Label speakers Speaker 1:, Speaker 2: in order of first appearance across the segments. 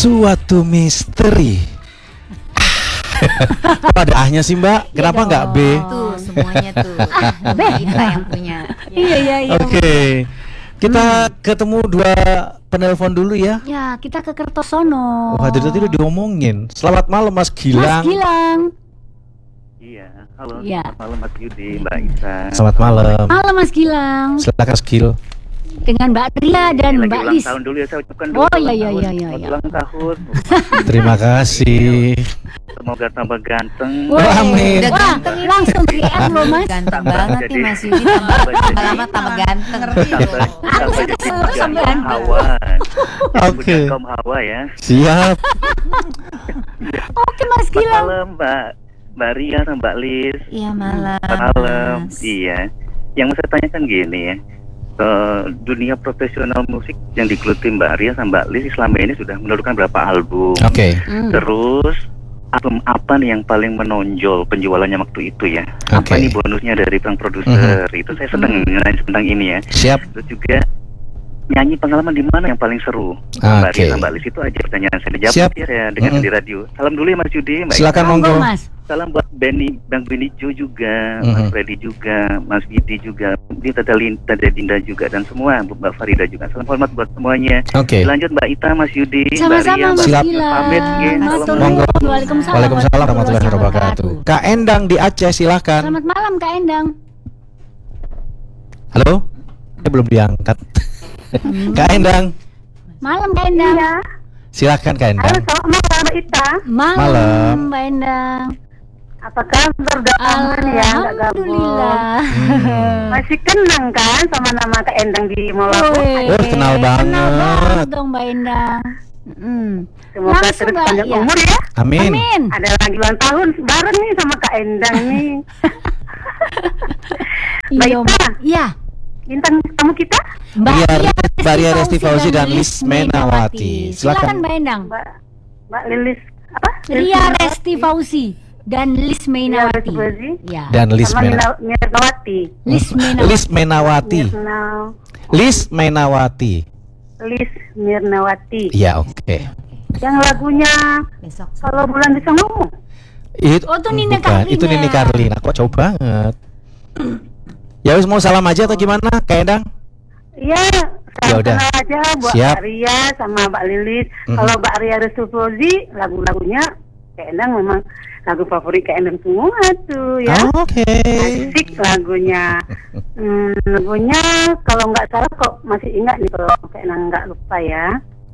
Speaker 1: Suatu misteri. Kok ada A-nya sih Mbak? Kenapa nggak B?
Speaker 2: Tuh semuanya tuh B kita yang punya.
Speaker 3: Iya.
Speaker 1: Oke. Kita ketemu dua penelpon dulu ya.
Speaker 3: Ya, kita ke Kertosono.
Speaker 1: Wah, dari tadi udah diomongin. Selamat malam Mas Gilang.
Speaker 3: Mas Gilang.
Speaker 4: Iya, halo.
Speaker 3: Iya.
Speaker 4: Selamat malam Mas Yudi, Mbak Isa.
Speaker 1: Selamat malam.
Speaker 3: Malam Mas Gilang.
Speaker 1: Silakan Mas Gil.
Speaker 3: Dengan Mbak Ria dan
Speaker 4: Ini lagi
Speaker 3: Mbak
Speaker 4: ulang
Speaker 3: Lis.
Speaker 4: tahun dulu ya, saya ucapkan dulu.
Speaker 3: Oh,
Speaker 4: ulang
Speaker 3: iya.
Speaker 4: tahun. Selamat ulang tahun.
Speaker 1: Terima kasih.
Speaker 4: Semoga tambah ganteng.
Speaker 1: Wah, amin.
Speaker 2: Udah
Speaker 3: Wah,
Speaker 2: ganteng ini.
Speaker 3: langsung DM loh Mas.
Speaker 2: Ganteng
Speaker 4: Tambah
Speaker 2: banget
Speaker 4: jadi-
Speaker 2: nih Mas Yudi, tambah lama tambah ganteng.
Speaker 4: Tambah jadi
Speaker 3: kesel sama
Speaker 4: kaum
Speaker 3: Anda.
Speaker 4: Hawa.
Speaker 1: Oke.
Speaker 4: Kaum Hawa ya.
Speaker 1: Siap.
Speaker 3: Oke Mas
Speaker 4: Selamat
Speaker 3: Gilang.
Speaker 4: malam Mbak Ria sama Mbak Lis.
Speaker 2: Iya malam.
Speaker 4: Selamat malam.
Speaker 2: Mas.
Speaker 4: Iya. Yang mau saya tanyakan gini ya. Dunia profesional musik yang digeluti Mbak Ria sama Mbak Lis selama ini sudah menurunkan berapa album?
Speaker 1: Oke.
Speaker 4: Terus album apa nih yang paling menonjol penjualannya waktu itu ya?
Speaker 1: Oke.
Speaker 4: Apa nih bonusnya dari sang produser? Itu saya senang nanya tentang ini ya.
Speaker 1: Siap.
Speaker 4: Terus juga nyanyi pengalaman di mana yang paling seru? Mbak
Speaker 1: Oke.
Speaker 4: Ria sama Mbak Lis itu aja pertanyaan saya. Dijawab
Speaker 1: Siap.
Speaker 4: ya dengan di radio. Salam dulu ya Mas Yudi. Mbak
Speaker 1: Silakan
Speaker 4: Ika.
Speaker 1: monggo.
Speaker 3: Mas.
Speaker 4: Salam buat Bang Benny Jo juga, Mas Freddy juga, Mas Widi juga, ini Tata Dinda juga dan semua Mbak Farida juga. Salam hormat buat semuanya.
Speaker 1: Oke.
Speaker 4: Lanjut Mbak Ita, Mas Yudi, Mbak
Speaker 3: Sama-sama
Speaker 4: Ria,
Speaker 3: Mas
Speaker 4: Mbak
Speaker 1: Siap.
Speaker 3: Gilang.
Speaker 4: Pamit, nggih.
Speaker 3: Matur
Speaker 1: Monggo.
Speaker 3: nuwun. Waalaikumsalam.
Speaker 1: Waalaikumsalam warahmatullahi wabarakatuh. Kak Endang di Aceh silakan.
Speaker 3: Selamat malam Kak Endang.
Speaker 1: Halo? Dia belum diangkat. Kak Endang,
Speaker 3: Malam Kak Endang.
Speaker 5: Iya.
Speaker 1: silakan Kak
Speaker 5: Halo,
Speaker 1: Endang.
Speaker 5: selamat malam Mbak Ita.
Speaker 3: Malam
Speaker 1: Malam.
Speaker 3: Mbak Endang.
Speaker 5: Apa kabar? Udah aman ya, nggak gabung.
Speaker 3: Alhamdulillah.
Speaker 5: Masih kenang kan sama nama Kak Endang di Molaku?
Speaker 3: Wih,
Speaker 1: Oh, kenal banget.
Speaker 3: Kenal banget dong Mbak Endang.
Speaker 5: Semoga
Speaker 3: Langsung,
Speaker 5: terus
Speaker 3: Mbak,
Speaker 5: panjang
Speaker 3: iya.
Speaker 5: umur ya.
Speaker 1: Amin.
Speaker 3: Amin.
Speaker 5: Ada lagi ulang tahun bareng nih sama Kak Endang nih. Mbak
Speaker 3: Iya,
Speaker 5: Ita,
Speaker 3: Iya.
Speaker 5: bintang tamu kita
Speaker 1: Mbak Ria Resti Fauzi dan Lis Menawati.
Speaker 3: Silakan
Speaker 1: Silakan.
Speaker 3: Mbak Endang.
Speaker 5: Mbak Lilis apa?
Speaker 3: Ria Resti Fauzi dan Lis Menawati.
Speaker 5: Ria Resti Fauzi.
Speaker 3: Ya.
Speaker 1: Dan Lis
Speaker 5: Sama
Speaker 1: Menawati.
Speaker 5: Mirnawati.
Speaker 3: Lis Menawati.
Speaker 1: Lis Menawati. Lis Menawati.
Speaker 5: Lis Mirnawati.
Speaker 1: Iya, oke.
Speaker 5: Yang lagunya
Speaker 2: Besok.
Speaker 5: Kalau Bulan Bisa Ngomong.
Speaker 1: Itu
Speaker 3: Oh, itu Nini
Speaker 1: bukan,
Speaker 3: Carlina.
Speaker 1: itu Nini Carlina. Kok jauh banget. Ya wis mau salam aja atau gimana, Kak Endang?
Speaker 5: Iya,
Speaker 1: Ya
Speaker 5: saya
Speaker 1: udah.
Speaker 5: kenal aja buat
Speaker 1: Siap.
Speaker 5: Mbak Ria sama Mbak Lilis. Kalau Mbak Ria Resti Fauzi, lagu-lagunya Kak Endang memang lagu favorit Kak Endang semua tuh ya.
Speaker 1: Oke.
Speaker 5: Asik lagunya. Lagunya kalau nggak salah kok masih ingat nih kalau Kak Endang nggak lupa ya.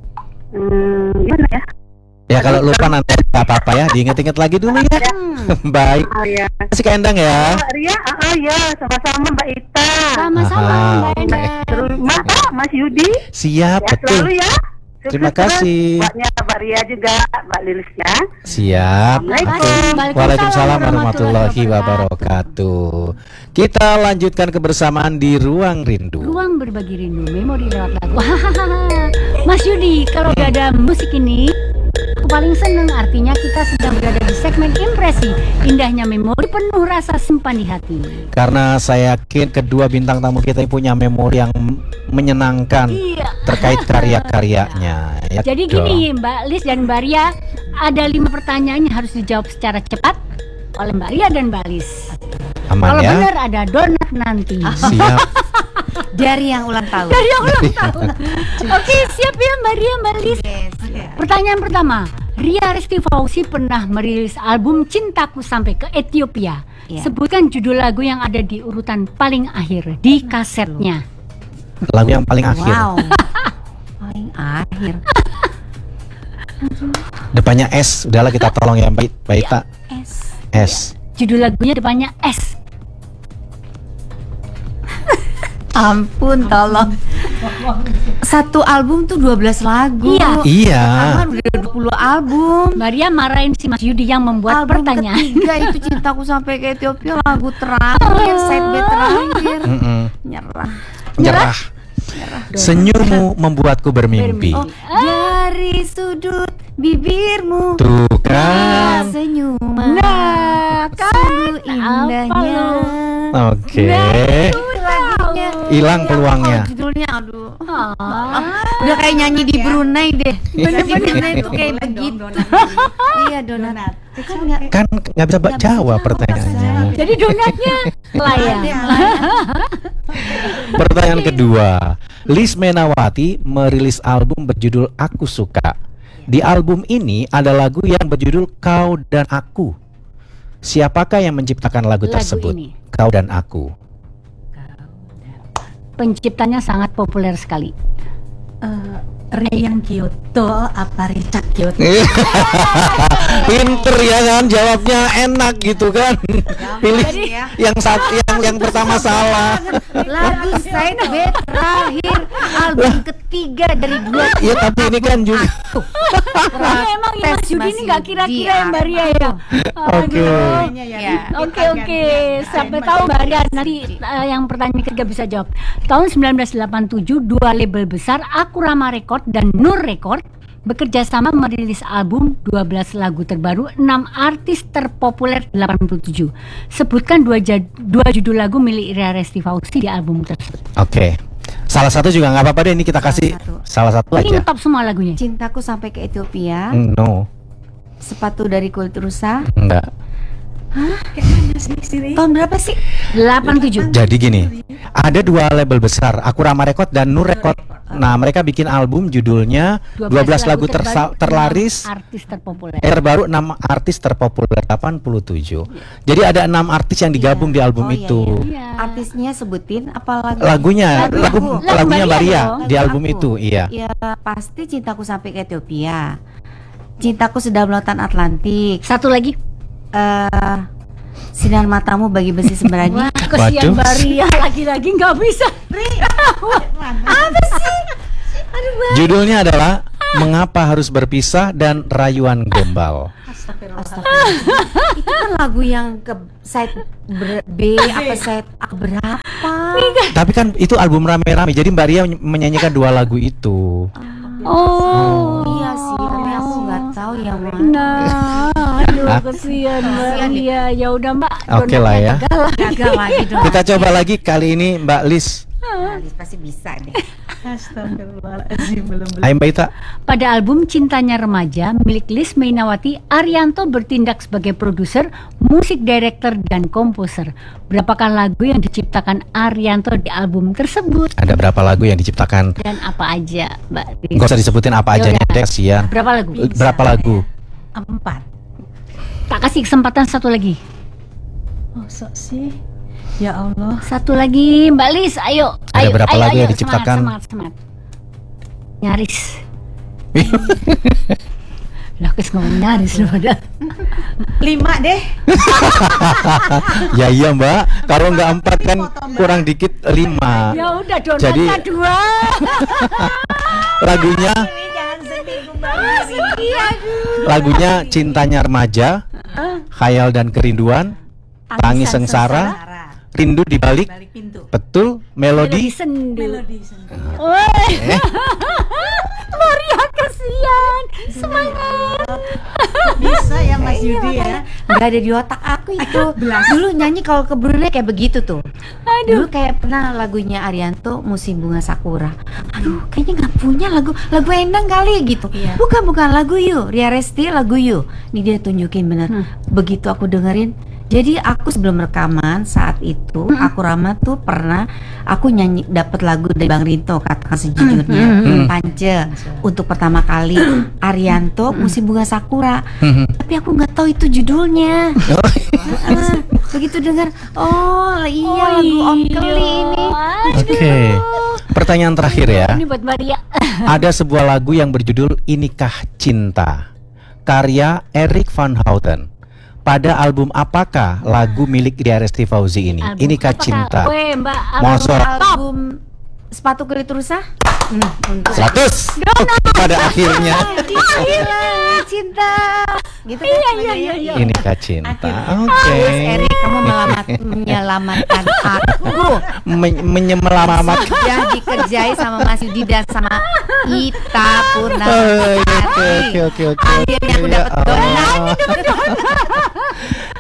Speaker 5: Gimana ya?
Speaker 1: Ya kalau lupa nanti nggak apa-apa ya, diinget-inget lagi dulu ya. Baik.
Speaker 5: Oh ya.
Speaker 1: Kasih Kak Endang ya.
Speaker 5: Mbak Ria, ya sama-sama Mbak Ita.
Speaker 3: Sama-sama
Speaker 1: Aha,
Speaker 3: Mbak
Speaker 1: oke.
Speaker 3: Endang.
Speaker 5: Terus Mas Yudi.
Speaker 1: Siap,
Speaker 5: Ya
Speaker 1: betul.
Speaker 5: selalu ya. Sukses
Speaker 1: Terima kasih.
Speaker 5: terus. Buatnya Mbak Ria juga, Mbak Lilis ya.
Speaker 1: Siap.
Speaker 5: Assalamualaikum.
Speaker 1: Waalaikumsalam warahmatullahi wabarakatuh. Kita lanjutkan kebersamaan di Ruang Rindu.
Speaker 3: Ruang berbagi rindu, memori lewat lagu. Mas Yudi, kalau udah ada musik ini, aku paling seneng. Artinya kita sedang berada di segmen impresi. Indahnya memori penuh rasa simpan di hati.
Speaker 1: Karena saya yakin kedua bintang tamu kita ini punya memori yang menyenangkan
Speaker 3: Iya.
Speaker 1: terkait karya-karyanya. Ya
Speaker 3: Jadi
Speaker 1: dong.
Speaker 3: gini Mbak Lis dan Mbak Ria, ada 5 pertanyaan yang harus dijawab secara cepat oleh Mbak Ria dan Mbak Lis.
Speaker 1: Aman
Speaker 3: Kalau
Speaker 1: ya.
Speaker 3: benar ada donat nanti.
Speaker 1: Siap.
Speaker 2: Dari yang ulang tahun.
Speaker 3: Dari yang ulang tahun. Oke, siap ya Mbak Ria, Mbak Lis. Pertanyaan pertama, Ria Resti Fauzi pernah merilis album Cintaku Sampai ke Ethiopia.
Speaker 2: Iya.
Speaker 3: Sebutkan judul lagu yang ada di urutan paling akhir di kasetnya.
Speaker 1: Lagu yang paling akhir.
Speaker 2: Wow. Paling akhir.
Speaker 1: Depannya S. Udahlah kita tolong ya Mbak Ita.
Speaker 2: S.
Speaker 1: S.
Speaker 3: Judul lagunya depannya S.
Speaker 2: Ampun, tolong. Satu album tuh 12 lagu.
Speaker 3: Iya.
Speaker 1: Iya.
Speaker 2: Kan udah 20 album.
Speaker 3: Mbak Ria marahin si Mas Yudi yang membuat
Speaker 2: Album
Speaker 3: pertanyaan.
Speaker 2: ketiga itu Cintaku Sampai ke Ethiopia, lagu terakhir, side B terakhir. Nyerah.
Speaker 1: Nyerah. Senyummu membuatku bermimpi.
Speaker 2: Oh, dari sudut bibirmu
Speaker 1: Tuh kan.
Speaker 2: senyuman
Speaker 3: Nah, kan
Speaker 2: sungguh indahnya.
Speaker 3: apa lo?
Speaker 1: Oke.
Speaker 3: Nah, itu
Speaker 2: lagunya.
Speaker 1: hilang
Speaker 2: iya,
Speaker 1: peluangnya.
Speaker 2: kalau judulnya aduh.
Speaker 3: Ah.
Speaker 2: Udah kayak nyanyi di Brunei deh.
Speaker 1: Iya.
Speaker 2: Di Brunei tuh kayak begitu. Iya, donat. Kan nggak
Speaker 1: Kan nggak bisa jawab pertanyaannya.
Speaker 3: Jadi donatnya layang.
Speaker 1: Pertanyaan kedua, Liz Menawati merilis album berjudul Aku Suka. Di album ini ada lagu yang berjudul Kau dan Aku. Siapakah yang menciptakan lagu tersebut?
Speaker 3: Ini.
Speaker 1: Kau dan Aku.
Speaker 3: Penciptanya sangat populer sekali.
Speaker 6: Reyang Kyoto apa Richard Kyoto?
Speaker 1: Pinter ya kan, jawabnya enak gitu kan. Pilih yang pertama salah.
Speaker 2: lagu side B terakhir album ketiga dari 2.
Speaker 1: Ya tapi ini kan juga.
Speaker 3: Ini emang ya Mas Yudi ini nggak kira-kira ya Mbak Ria ya.
Speaker 1: Oke.
Speaker 2: Ya.
Speaker 3: Oke. Sampai tahu Mbak Ria nanti yang pertanyaan ketiga bisa jawab. Tahun 1987 dua label besar Akurama Record dan Nur Record bekerja sama merilis album 12 lagu terbaru 6 artis terpopuler 87. Sebutkan dua judul lagu milik Ria Resti Fauzi di album tersebut.
Speaker 1: Oke. Salah satu juga nggak apa-apa deh, ini kita kasih salah satu
Speaker 3: Ini
Speaker 1: aja.
Speaker 3: top semua lagunya.
Speaker 2: Cintaku Sampai ke Ethiopia,
Speaker 1: No,
Speaker 2: Sepatu dari Kulit Rusa.
Speaker 1: enggak.
Speaker 2: Tahun berapa sih?
Speaker 3: 87.
Speaker 1: Jadi gini, ada dua label besar, Akurama Record dan Nur Record. Nah, mereka bikin album judulnya 12 lagu terlaris
Speaker 3: artis terpopuler.
Speaker 1: terbaru 6 artis terpopuler 87. Jadi ada 6 artis yang digabung di album
Speaker 2: Oh, iya,
Speaker 1: itu.
Speaker 3: Iya.
Speaker 2: Artisnya sebutin apa lagu?
Speaker 1: Lagunya, lagunya
Speaker 3: Mbak Ria
Speaker 1: Maria
Speaker 3: dong.
Speaker 1: di album
Speaker 2: Aku.
Speaker 1: itu, iya.
Speaker 2: Ya pasti Cintaku Sampai ke Ethiopia, Cintaku Sedalam Lautan Atlantik,
Speaker 3: Satu lagi.
Speaker 2: Sinar Matamu Bagi Besi Sembrani.
Speaker 3: Wah, kesian
Speaker 1: Waduh.
Speaker 3: Mbak Ria lagi-lagi nggak bisa.
Speaker 1: Judulnya adalah Mengapa Harus Berpisah dan Rayuan Gombal.
Speaker 2: Astagfirullah. Itu kan lagu yang ke side B apa side A berapa?
Speaker 1: Tapi kan itu album rame-rame, jadi Mbak Ria menyanyikan dua lagu itu.
Speaker 3: Oh.
Speaker 2: Iya sih, tapi aku nggak tahu yang mana.
Speaker 3: Nah, aduh kesian Mbak Ria. Ya udah Mbak.
Speaker 1: Oke lah ya.
Speaker 2: Gagal lagi dong.
Speaker 1: Kita coba lagi kali ini Mbak Liz.
Speaker 2: Alis pasti bisa deh.
Speaker 6: Astagfirullahaladzim, belum.
Speaker 1: Ayo Mbak Ita.
Speaker 3: Pada album Cintanya Remaja milik Liz Meinawati, Arianto bertindak sebagai produser, musik director dan komposer. Berapakah lagu yang diciptakan Arianto di album tersebut?
Speaker 1: Ada berapa lagu yang diciptakan?
Speaker 3: Dan apa aja, Mbak Liz?
Speaker 1: Gak usah disebutin apa aja
Speaker 3: Yaudah.
Speaker 1: deh, kasihan.
Speaker 3: Berapa lagu?
Speaker 1: Berapa lagu?
Speaker 6: 4.
Speaker 3: Tak kasih kesempatan satu lagi.
Speaker 6: Oh sok sih. Ya Allah.
Speaker 3: Satu lagi, Mbak Liz, ayo.
Speaker 1: Ada berapa
Speaker 3: ayo,
Speaker 1: lagu
Speaker 3: ayo,
Speaker 1: yang diciptakan?
Speaker 3: Semangat. Nyaris. Lah, kes ngomong nyaris loh padahal.
Speaker 6: 5 deh.
Speaker 1: Ya iya Mbak, kalau nggak 4 kan kurang dikit 5.
Speaker 3: Ya udah, donatnya
Speaker 1: Jadi-
Speaker 3: 2.
Speaker 1: Lagunya,
Speaker 6: Jangan sedih kembali.
Speaker 1: lagunya Cintanya Remaja, Khayal dan Kerinduan, Tangis Sengsara, Rindu di Balik,
Speaker 6: Balik pintu.
Speaker 1: betul, Melodi.
Speaker 3: Sendu.
Speaker 6: Melodi sendu.
Speaker 3: Woi. Maria kasihan. Semangat.
Speaker 6: Bisa ya Mas Yudi ya.
Speaker 2: Nggak ada di otak aku itu. Dulu nyanyi kalau ke Brunei kayak begitu tuh. Dulu kayak pernah lagunya Arianto Musim Bunga Sakura. Aduh, kayaknya nggak punya lagu Endang kali gitu.
Speaker 6: Iya.
Speaker 2: Bukan lagu You, Ria Resti lagu You. Nih dia tunjukin bener. Begitu aku dengerin. Jadi aku sebelum rekaman saat itu Akurama tuh pernah aku nyanyi dapat lagu dari Bang Rinto, Katakan Sejujurnya, Pance untuk pertama kali, Arianto Musim Bunga Sakura. Tapi aku nggak tahu itu judulnya. Begitu dengar, oh iya lagu Om Keli ini.
Speaker 1: Oke. Pertanyaan terakhir ya.
Speaker 3: Ini buat Maria.
Speaker 1: Ada sebuah lagu yang berjudul Inikah Cinta, karya Erik van Houten. Pada album apakah lagu milik Ria Resti Fauzi ini?
Speaker 3: Album
Speaker 1: Inikah
Speaker 3: apakah?
Speaker 1: Cinta.
Speaker 3: Weh, Mbak.
Speaker 1: Mosok.
Speaker 2: Album Sepatu Kulit Rusa. Untuk
Speaker 1: 100 pada akhirnya.
Speaker 2: Gila, cinta. Gitu kan?
Speaker 3: Iya.
Speaker 1: Inikah Cinta.
Speaker 2: Terus
Speaker 1: Oke.
Speaker 2: Erik, kamu menyelamatkan aku
Speaker 1: Menyelamat.
Speaker 2: yang dikerjai sama Mas Yudi dan sama Ita Purnama.
Speaker 1: Oke.
Speaker 2: Akhirnya aku dapat donat.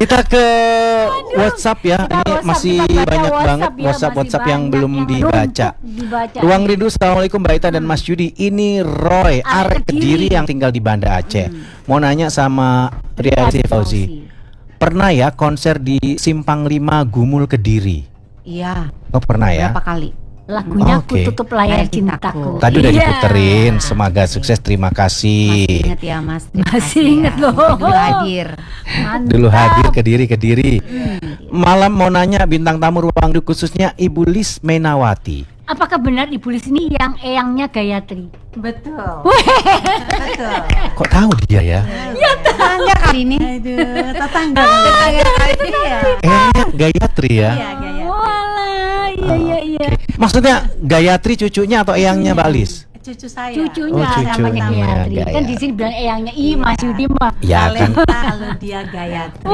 Speaker 1: Kita ke WhatsApp ya.
Speaker 3: Kita
Speaker 1: Ini
Speaker 3: WhatsApp,
Speaker 1: masih
Speaker 3: kita baca
Speaker 1: banyak banget
Speaker 3: WhatsApp ya,
Speaker 1: WhatsApp
Speaker 3: masih
Speaker 1: yang
Speaker 3: banyak
Speaker 1: belum
Speaker 3: yang
Speaker 1: dibaca.
Speaker 3: numpuk dibaca.
Speaker 1: Ruang Rindu, assalamualaikum Mbak Ita dan Mas Yudi. Ini Roy, arek Kediri yang tinggal di Banda Aceh. Mau nanya sama Ria Fauzi. Pernah ya konser di Simpang 5 Gumul Kediri?
Speaker 2: Iya.
Speaker 1: Oh pernah ya?
Speaker 2: Berapa kali?
Speaker 3: Lagunya
Speaker 1: Oke.
Speaker 3: Ku Tutup Layar
Speaker 2: Layar
Speaker 3: Cintaku.
Speaker 1: Tadi udah
Speaker 3: Iya.
Speaker 1: diputerin. Semoga sukses. Terima
Speaker 2: Masih
Speaker 1: kasih.
Speaker 2: ingat ya Mas. Terima
Speaker 3: Masih
Speaker 2: kasih ya.
Speaker 3: ingat loh.
Speaker 2: Dulu hadir.
Speaker 3: Mantap.
Speaker 1: Dulu hadir Kediri. Malam mau nanya bintang tamu Ruang Rindu khususnya Ibu Lis Menawati.
Speaker 3: Apakah benar Ibu Lis ini yang eyangnya Gayatri?
Speaker 2: Betul. Betul.
Speaker 1: Kok tahu dia ya?
Speaker 2: Tetangga kali ini.
Speaker 6: Aduh, tetangga.
Speaker 2: Tetangga kali ini ya.
Speaker 1: Gayatri ya.
Speaker 6: Iya, Gayatri.
Speaker 3: Walah, iya.
Speaker 1: Maksudnya Gayatri cucunya atau eyangnya Mbak Lis?
Speaker 6: Cucu saya.
Speaker 3: Cucunya
Speaker 1: Oh, cucunya,
Speaker 3: namanya Gayatri. Kan
Speaker 1: Gayatri.
Speaker 3: di sini bilang eyangnya Mas Yudi mah.
Speaker 1: Ya kan.
Speaker 6: Kalau dia Gayatri.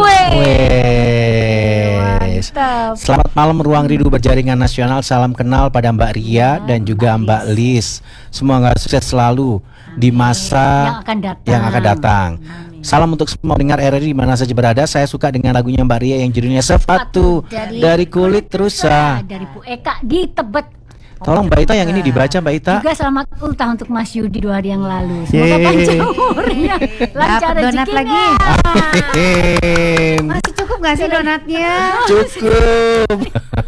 Speaker 1: Wes.
Speaker 3: Mantap.
Speaker 1: Selamat malam Ruang Rindu berjaringan nasional. Salam kenal pada Mbak Ria dan juga Mbak Lis. Semoga sukses selalu di masa
Speaker 3: yang akan datang.
Speaker 1: Salam untuk semua pendengar RRI di mana saja berada. Saya suka dengan lagunya Mbak Ria yang judulnya Sepatu dari Kulit Rusa.
Speaker 3: Dari Bu Eka di Tebet.
Speaker 1: Tolong Mbak Ita yang ini dibaca Mbak Ita.
Speaker 3: Juga selamat ultah untuk Mas Yudi 2 hari yang lalu.
Speaker 1: Yeay.
Speaker 3: Semoga panjang umurnya, lancar
Speaker 2: Dapat donat
Speaker 3: rezekinya.
Speaker 1: Amin.
Speaker 2: Masih cukup gak sih donatnya?
Speaker 1: Cukup.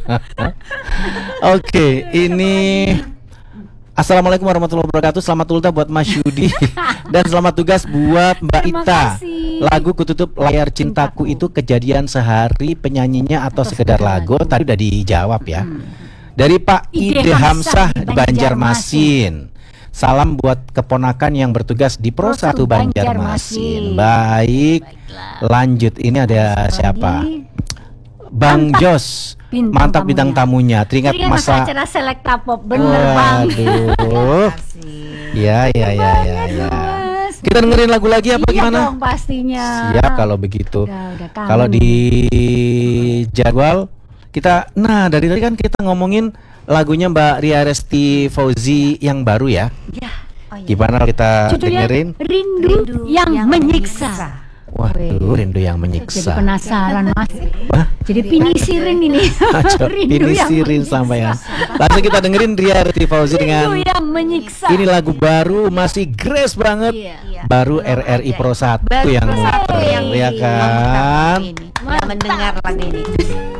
Speaker 1: Oke, ini Assalamualaikum warahmatullahi wabarakatuh. Selamat ultah buat Mas Yudi dan selamat tugas buat Mbak
Speaker 3: Terima
Speaker 1: Ita.
Speaker 3: kasih.
Speaker 1: Lagu Ku Tutup Layar Cintaku itu kejadian sehari, penyanyinya atau sekedar lagu? Tadi udah dijawab ya. Dari Pak Ide Hamzah di Banjarmasin. Salam buat keponakan yang bertugas di Pro 1 Banjarmasin. Baik. Lanjut, ini ada siapa? Bang Jos. Mantap bintang tamunya. Teringat masa
Speaker 3: acara Selekta Pop, bener Bang.
Speaker 1: Waduh. Ya.
Speaker 3: Mas.
Speaker 1: Kita dengerin lagu lagi apa
Speaker 3: Iya
Speaker 1: gimana?
Speaker 3: dong pastinya.
Speaker 1: Siap kalau begitu.
Speaker 3: Udah kangen.
Speaker 1: Kalau di jadwal kita, nah dari tadi kan kita ngomongin lagunya Mbak Ria Resti Fauzi yang baru ya.
Speaker 2: Ya.
Speaker 1: Gimana kalau kita
Speaker 3: Judulnya
Speaker 1: dengerin?
Speaker 3: Rindu yang menyiksa.
Speaker 1: Waduh, rindu yang
Speaker 3: Jadi
Speaker 1: menyiksa.
Speaker 3: penasaran Mas.
Speaker 1: Wah,
Speaker 3: Jadi pinisirin ini.
Speaker 1: ini sirin sampean. Langsung kita dengerin Ria Resti Fauzi
Speaker 3: Rindu
Speaker 1: dengan
Speaker 3: yang menyiksa.
Speaker 1: ini lagu baru, masih grace banget.
Speaker 3: Iya.
Speaker 1: Baru RRI Pro 1
Speaker 2: Baru
Speaker 1: yang
Speaker 2: Pro 1
Speaker 1: muter,
Speaker 2: yang
Speaker 1: ya kan?
Speaker 2: yang mendengar lagu ini.